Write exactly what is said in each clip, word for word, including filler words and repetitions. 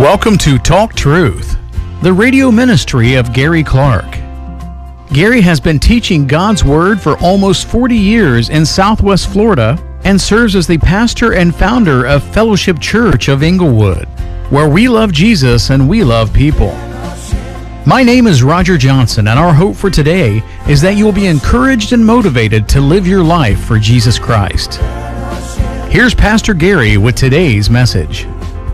Welcome to Talk Truth, the radio ministry of Gary Clark. Gary has been teaching God's Word for almost forty years in Southwest Florida and serves as the pastor and founder of Fellowship Church of Inglewood, where we love Jesus and we love people. My name is Roger Johnson, and our hope for today is that you will be encouraged and motivated to live your life for Jesus Christ. Here's Pastor Gary with today's message.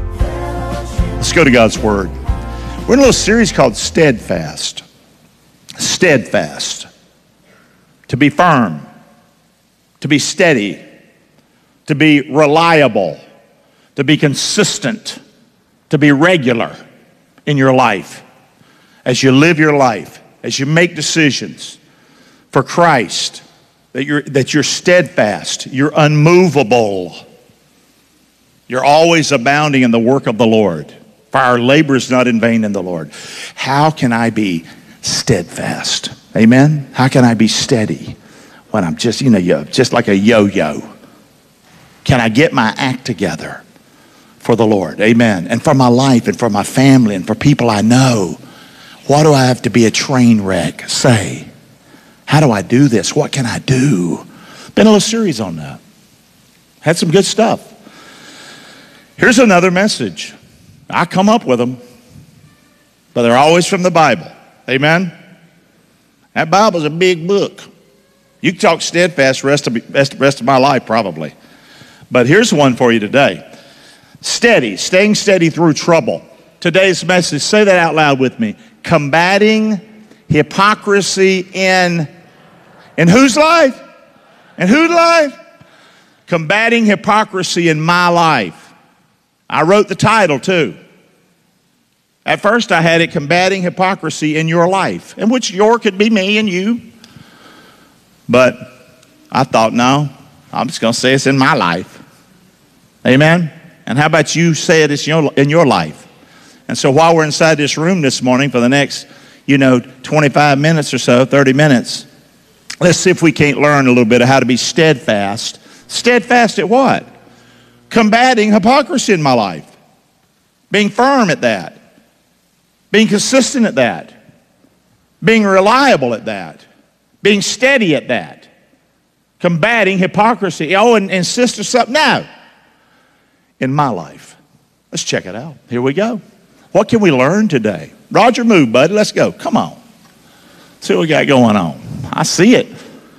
Let's go to God's Word. We're in a little series called Steadfast. Steadfast. To be firm. To be steady. To be reliable. To be consistent. To be regular in your life. As you live your life. As you make decisions for Christ. That you're, that you're steadfast. You're unmovable. You're always abounding in the work of the Lord. For our labor is not in vain in the Lord. How can I be steadfast? Amen? How can I be steady when I'm just, you know, just like a yo-yo? Can I get my act together for the Lord? Amen. And for my life and for my family and for people I know. Why do I have to be a train wreck? Say, how do I do this? What can I do? Been a little series on that. Had some good stuff. Here's another message. I come up with them, but they're always from the Bible. Amen? That Bible's a big book. You can talk steadfast the rest of, rest, rest of my life probably. But here's one for you today. Steady, staying steady through trouble. Today's message, say that out loud with me. Combating hypocrisy in, in whose life? In whose life? Combating hypocrisy in my life. I wrote the title too. At first I had it, Combating Hypocrisy in Your Life, in which your could be me and you. But I thought, no, I'm just going to say it's in my life. Amen? And how about you say it in your life? And so while we're inside this room this morning for the next, you know, twenty-five minutes or so, thirty minutes, let's see if we can't learn a little bit of how to be steadfast. Steadfast at what? Combating hypocrisy in my life. Being firm at that. Being consistent at that. Being reliable at that. Being steady at that. Combating hypocrisy. Oh, and, and sister something. No. In my life. Let's check it out. Here we go. What can we learn today? Roger, move, buddy. Let's go. Come on. See what we got going on. I see it.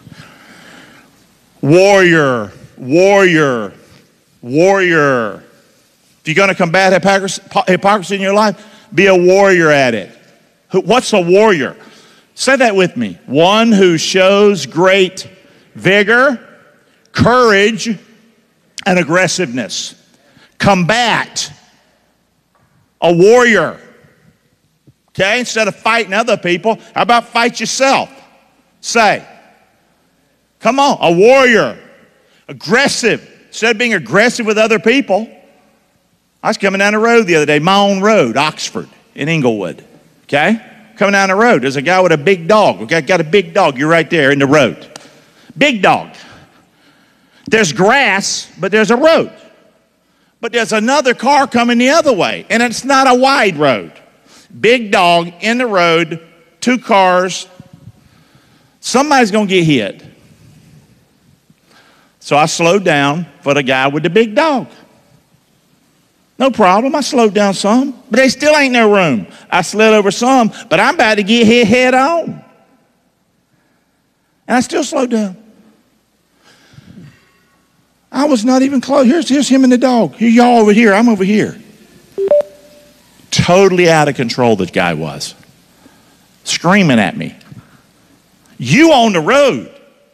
Warrior. Warrior. Warrior. If you're going to combat hypocrisy, hypocrisy in your life, be a warrior at it. What's a warrior? Say that with me. One who shows great vigor, courage, and aggressiveness. Combat. A warrior. Okay? Instead of fighting other people, how about fight yourself? Say. Come on. A warrior. Aggressive. Instead of being aggressive with other people, I was coming down the road the other day, my own road, Oxford, in Inglewood, okay? Coming down the road, there's a guy with a big dog. Okay, got a big dog, you're right there in the road. Big dog. There's grass, but there's a road. But there's another car coming the other way, and it's not a wide road. Big dog in the road, two cars. Somebody's gonna get hit. So I slowed down for the guy with the big dog. No problem, I slowed down some, but there still ain't no room. I slid over some, but I'm about to get hit head on. And I still slowed down. I was not even close. Here's, here's him and the dog. Here, y'all over here, I'm over here. Totally out of control this guy was. Screaming at me. You on the road.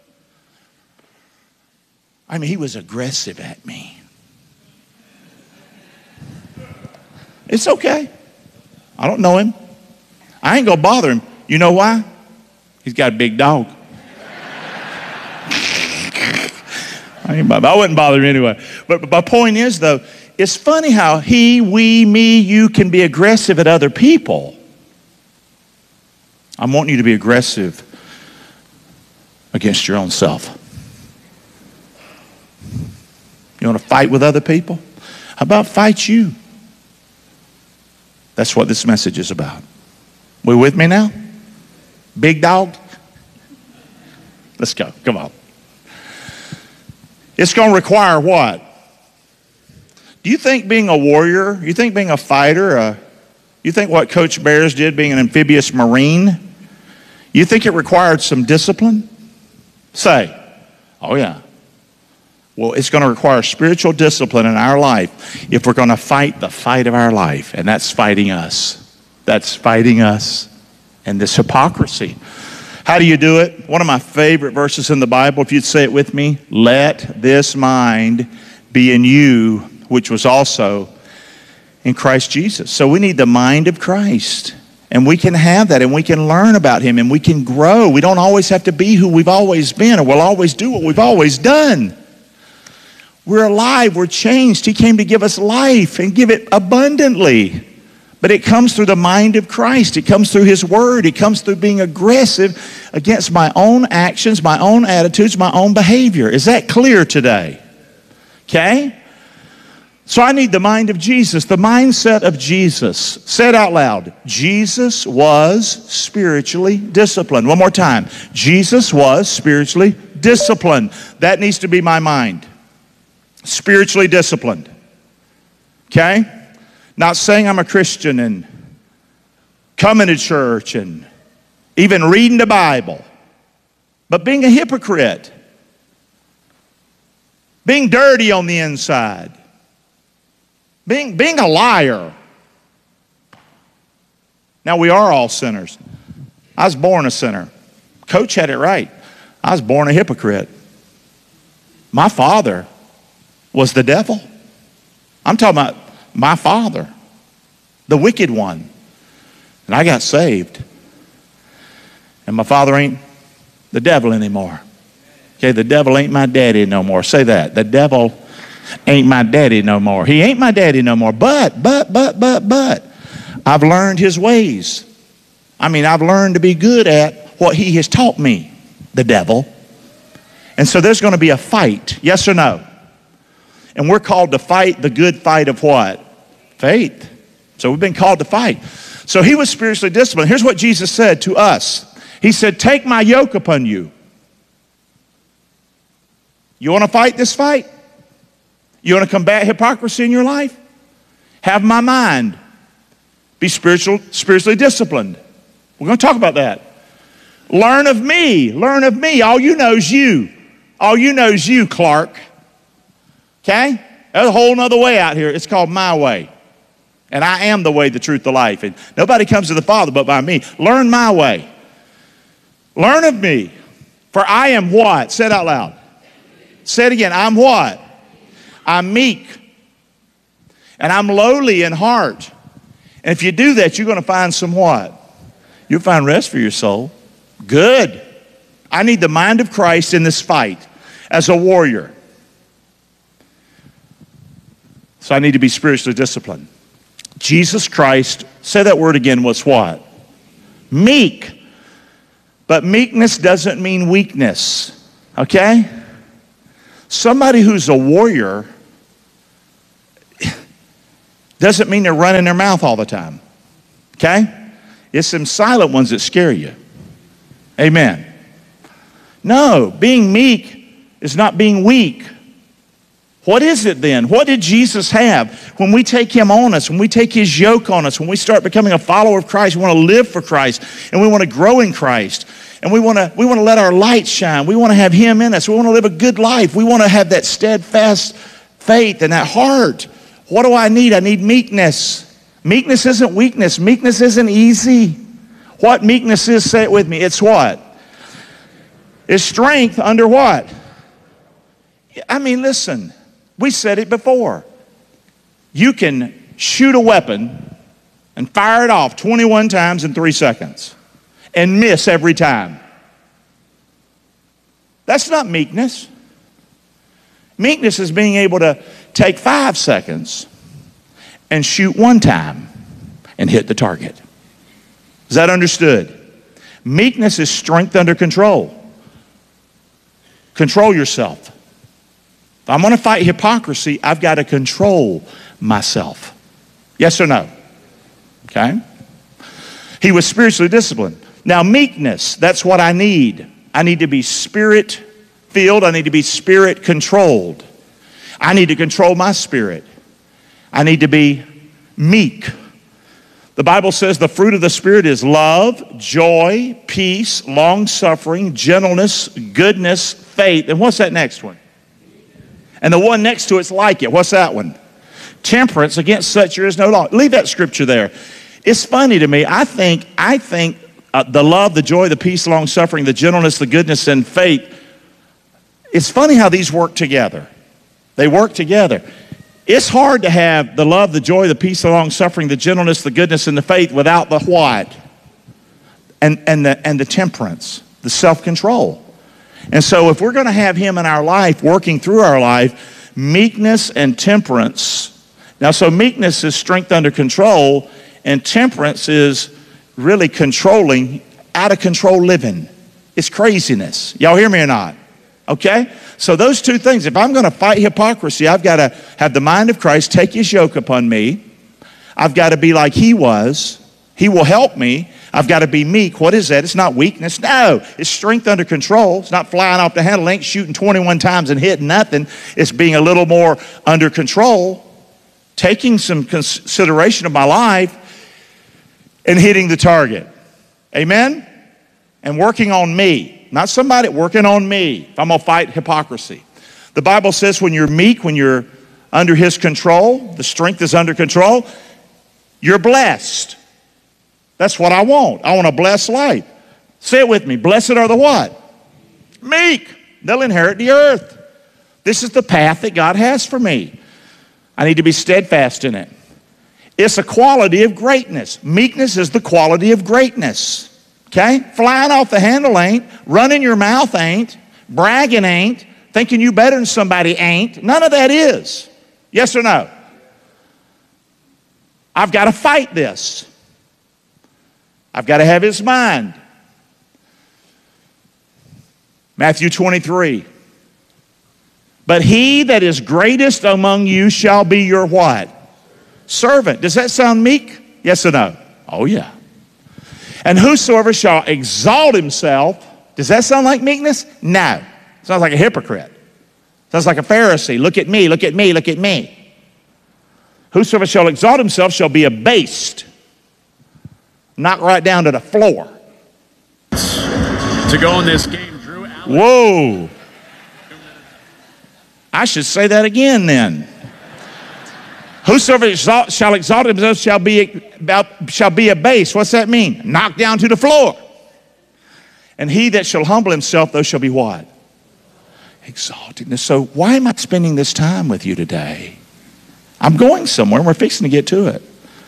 I mean, he was aggressive at me. It's okay. I don't know him. I ain't gonna bother him. You know why? He's got a big dog. I, ain't bother. I wouldn't bother him anyway. But, but my point is, though, it's funny how he, we, me, you can be aggressive at other people. I'm wanting you to be aggressive against your own self. You want to fight with other people? How about fight you? That's what this message is about. We with me now? Big dog? Let's go. Come on. It's going to require what? Do you think being a warrior, you think being a fighter, uh, you think what Coach Bears did being an amphibious Marine, you think it required some discipline? Say, oh yeah. Well, it's going to require spiritual discipline in our life if we're going to fight the fight of our life, and that's fighting us. That's fighting us and this hypocrisy. How do you do it? One of my favorite verses in the Bible, if you'd say it with me, let this mind be in you, which was also in Christ Jesus. So we need the mind of Christ, and we can have that, and we can learn about him, and we can grow. We don't always have to be who we've always been, or we'll always do what we've always done. We're alive, we're changed. He came to give us life and give it abundantly. But it comes through the mind of Christ. It comes through his word. It comes through being aggressive against my own actions, my own attitudes, my own behavior. Is that clear today? Okay? So I need the mind of Jesus, the mindset of Jesus. Say it out loud. Jesus was spiritually disciplined. One more time. Jesus was spiritually disciplined. That needs to be my mind. Spiritually disciplined. Okay? Not saying I'm a Christian and coming to church and even reading the Bible, but being a hypocrite, being dirty on the inside, being, being a liar. Now, we are all sinners. I was born a sinner. Coach had it right. I was born a hypocrite. My father was the devil. I'm talking about my father, the wicked one. And I got saved. And my father ain't the devil anymore. Okay, the devil ain't my daddy no more. Say that. The devil ain't my daddy no more. He ain't my daddy no more. But, but, but, but, but, I've learned his ways. I mean, I've learned to be good at what he has taught me, the devil. And so there's going to be a fight, yes or no? And we're called to fight the good fight of what? Faith. So we've been called to fight. So he was spiritually disciplined. Here's what Jesus said to us. He said, take my yoke upon you. You want to fight this fight? You want to combat hypocrisy in your life? Have my mind. Be spiritual, spiritually disciplined. We're going to talk about that. Learn of me. Learn of me. All you know is you. All you know is you, Clark. Okay? There's a whole other way out here. It's called my way. And I am the way, the truth, the life. And nobody comes to the Father but by me. Learn my way. Learn of me. For I am what? Say it out loud. Say it again. I'm what? I'm meek. And I'm lowly in heart. And if you do that, you're going to find some what? You'll find rest for your soul. Good. I need the mind of Christ in this fight as a warrior. So I need to be spiritually disciplined. Jesus Christ, say that word again, was what? Meek. But meekness doesn't mean weakness. Okay? Somebody who's a warrior doesn't mean they're running their mouth all the time. Okay? It's them silent ones that scare you. Amen. No, being meek is not being weak. What is it then? What did Jesus have? When we take him on us, when we take his yoke on us, when we start becoming a follower of Christ, we want to live for Christ, and we want to grow in Christ, and we want to we want to let our light shine. We want to have him in us. We want to live a good life. We want to have that steadfast faith and that heart. What do I need? I need meekness. Meekness isn't weakness. Meekness isn't easy. What meekness is, say it with me. It's what? It's strength under what? I mean, listen. We said it before. You can shoot a weapon and fire it off twenty-one times in three seconds and miss every time. That's not meekness. Meekness is being able to take five seconds and shoot one time and hit the target. Is that understood? Meekness is strength under control. Control yourself. If I'm going to fight hypocrisy, I've got to control myself. Yes or no? Okay? He was spiritually disciplined. Now, meekness, that's what I need. I need to be spirit-filled. I need to be spirit-controlled. I need to control my spirit. I need to be meek. The Bible says the fruit of the Spirit is love, joy, peace, long-suffering, gentleness, goodness, faith. And what's that next one? And the one next to it's like it. What's that one? Temperance. Against such there is no law. Leave that scripture there. It's funny to me. I think, I think uh, the love, the joy, the peace, long-suffering, the gentleness, the goodness, and faith, it's funny how these work together. They work together. It's hard to have the love, the joy, the peace, the long-suffering, the gentleness, the goodness, and the faith without the what? And, and, the, and the temperance, the self-control. And so if we're going to have him in our life, working through our life, meekness and temperance. Now, so meekness is strength under control, and temperance is really controlling, out of control living. It's craziness. Y'all hear me or not? Okay? So those two things, if I'm going to fight hypocrisy, I've got to have the mind of Christ, take his yoke upon me. I've got to be like he was. He will help me. I've got to be meek. What is that? It's not weakness. No, it's strength under control. It's not flying off the handle, ain't shooting twenty-one times and hitting nothing. It's being a little more under control, taking some consideration of my life and hitting the target. Amen? And working on me. Not somebody, working on me. If I'm going to fight hypocrisy. The Bible says when you're meek, when you're under his control, the strength is under control, you're blessed. That's what I want. I want a blessed life. Say it with me. Blessed are the what? Meek. They'll inherit the earth. This is the path that God has for me. I need to be steadfast in it. It's a quality of greatness. Meekness is the quality of greatness. Okay? Flying off the handle ain't. Running your mouth ain't. Bragging ain't. Thinking you better than somebody ain't. None of that is. Yes or no? I've got to fight this. I've got to have his mind. Matthew twenty-three. But he that is greatest among you shall be your what? Servant. Does that sound meek? Yes or no? Oh yeah. And whosoever shall exalt himself, does that sound like meekness? No. Sounds like a hypocrite. Sounds like a Pharisee. Look at me, look at me, look at me. Whosoever shall exalt himself shall be abased. Knocked right down to the floor. To go in this game, Drew Allen. Whoa. I should say that again then. Whosoever exalt, shall exalt himself shall be, shall be abased. What's that mean? Knocked down to the floor. And he that shall humble himself, those shall be what? Exalted. So why am I spending this time with you today? I'm going somewhere and we're fixing to get to it.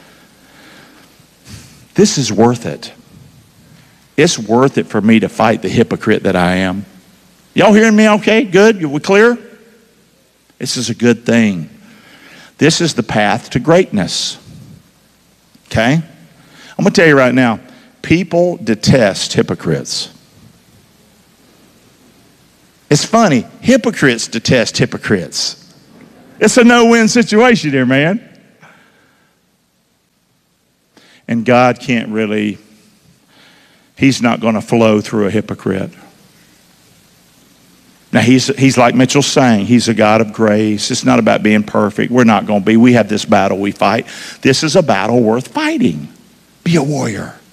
This is worth it. It's worth it for me to fight the hypocrite that I am. Y'all hearing me okay? Good? We clear? This is a good thing. This is the path to greatness. Okay? I'm going to tell you right now, people detest hypocrites. It's funny, hypocrites detest hypocrites. It's a no-win situation here, man. And God can't really, he's not going to flow through a hypocrite. Now, he's, he's like Mitchell's saying, he's a God of grace. It's not about being perfect. We're not going to be. We have this battle we fight. This is a battle worth fighting. Be a warrior.